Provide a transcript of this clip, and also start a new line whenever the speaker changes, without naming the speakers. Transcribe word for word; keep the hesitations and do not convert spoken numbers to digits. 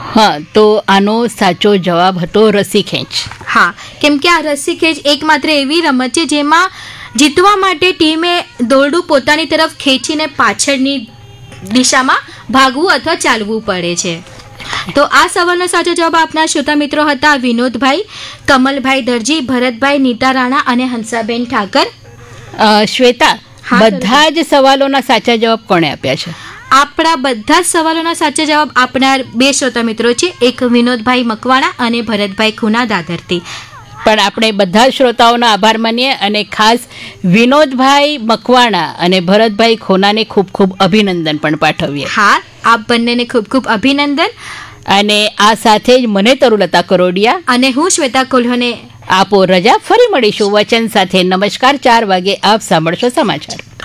હા, તો આનો સાચો જવાબ હતો રસ્સી ખેંચ.
હા, કેમ કે આ રસ્સી ખેંચ એકમાત્ર એવી રમત છે જેમાં જીતવા માટે ટીમે દોરડું પોતાની તરફ ખેંચીને પાછળની દિશામાં ભાગવું અથવા ચાલવું પડે છે. તો આ સવાલનો સાચો જવાબ આપનાર શ્રોતા મિત્રો હતા વિનોદભાઈ, કમલભાઈ દરજી, ભરતભાઈ, નીતા રાણા અને હંસાબેન ઠાકર.
શ્વેતા, બધા જ સવાલોના સાચા જવાબ કોણે આપ્યા છે?
આપણા બધા જ સવાલોના સાચા જવાબ આપનાર બે શ્રોતા મિત્રો છે, એક વિનોદભાઈ મકવાણા અને ભરતભાઈ ખૂના દાદરથી.
પણ આપણે બધા શ્રોતાઓનો આભાર માનીએ અને ખાસ વિનોદભાઈ મકવાણા અને ભરતભાઈ ખોનાને ખૂબ ખૂબ અભિનંદન પણ પાઠવીએ.
હા, આપ બંનેને ખૂબ ખૂબ અભિનંદન.
અને આ સાથે જ મને તરુલતા કરોડિયા
અને હું શ્વેતા કોલ્હોને
આપો રજા. ફરી મળીશું વચન સાથે. નમસ્કાર. ચાર વાગે આપ સાંભળશો સમાચાર.